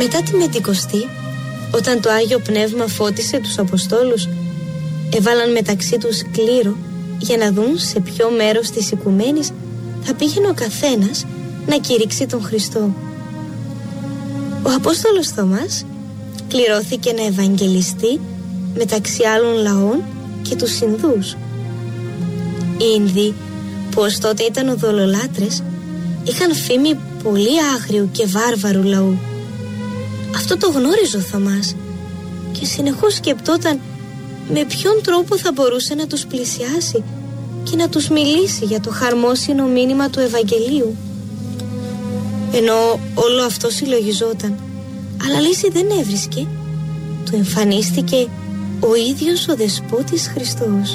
Μετά τη Πεντηκοστή, όταν το Άγιο Πνεύμα φώτισε τους Αποστόλους, έβαλαν μεταξύ τους κλήρο για να δουν σε ποιο μέρος της οικουμένης θα πήγαινε ο καθένας να κηρύξει τον Χριστό. Ο Απόστολος Θωμάς κληρώθηκε να ευαγγελιστεί μεταξύ άλλων λαών και τους Ινδούς. Οι Ινδοί, που ως τότε ήταν οδωλολάτρες, είχαν φήμη πολύ άγριου και βάρβαρου λαού. Αυτό το γνώριζε ο Θωμάς και συνεχώς σκεπτόταν με ποιον τρόπο θα μπορούσε να τους πλησιάσει και να τους μιλήσει για το χαρμόσυνο μήνυμα του Ευαγγελίου. Ενώ όλο αυτό συλλογιζόταν, αλλά λύση δεν έβρισκε, του εμφανίστηκε ο ίδιος ο Δεσπότης Χριστός.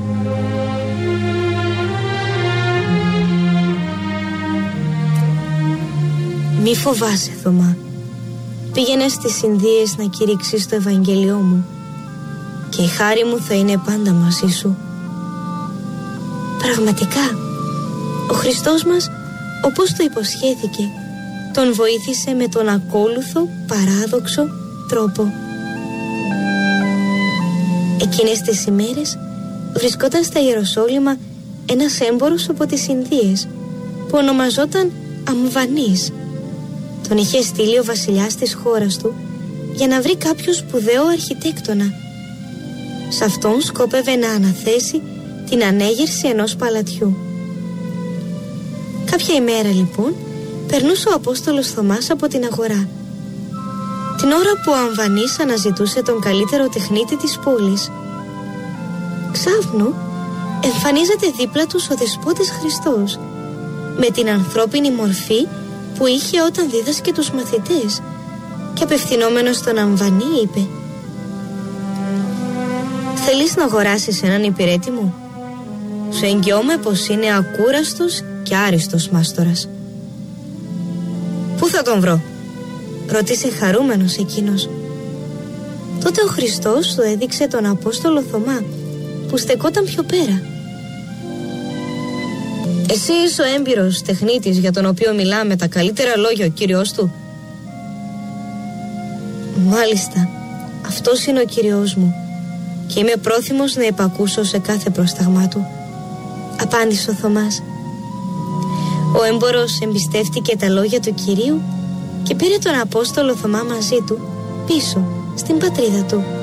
Μη φοβάσαι, Θωμά. Πήγαινε στις Ινδίες να κηρύξεις το Ευαγγέλιό μου και η χάρη μου θα είναι πάντα μαζί σου. Πραγματικά, ο Χριστός μας, όπως το υποσχέθηκε, τον βοήθησε με τον ακόλουθο παράδοξο τρόπο. Εκείνες τις ημέρες βρισκόταν στα Ιεροσόλυμα ένας έμπορος από τις Ινδίες που ονομαζόταν Αμβανής. Τον είχε στείλει ο βασιλιάς της χώρας του για να βρει κάποιο σπουδαίο αρχιτέκτονα. Σε αυτόν σκόπευε να αναθέσει την ανέγερση ενός παλατιού. Κάποια ημέρα λοιπόν περνούσε ο Απόστολος Θωμάς από την αγορά. Την ώρα που ο Αμβανής αναζητούσε τον καλύτερο τεχνίτη της πόλης, ξάφνου εμφανίζεται δίπλα τους ο Δεσπότης Χριστός με την ανθρώπινη μορφή που είχε όταν δίδασκε τους μαθητές, και απευθυνόμενος στον Αμβανή είπε: «Θέλεις να αγοράσεις έναν υπηρέτη μου? Σου εγγυώμαι πως είναι ακούραστος και άριστος μάστορας». «Πού θα τον βρω?» ρώτησε χαρούμενος εκείνος. Τότε ο Χριστός του έδειξε τον Απόστολο Θωμά που στεκόταν πιο πέρα. «Εσύ είσαι ο έμπειρος τεχνίτης για τον οποίο μιλά με τα καλύτερα λόγια ο Κύριος του?» «Μάλιστα, αυτός είναι ο Κύριος μου και είμαι πρόθυμος να υπακούσω σε κάθε πρόσταγμά του», απάντησε ο Θωμάς. Ο έμπορος εμπιστεύτηκε τα λόγια του Κυρίου και πήρε τον Απόστολο Θωμά μαζί του πίσω στην πατρίδα του.